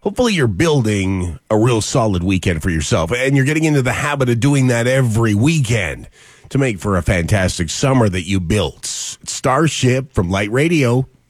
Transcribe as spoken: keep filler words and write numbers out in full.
hopefully you're building a real solid weekend for yourself, and you're getting into the habit of doing that every weekend to make for a fantastic summer that you built. Starship from Light Radio.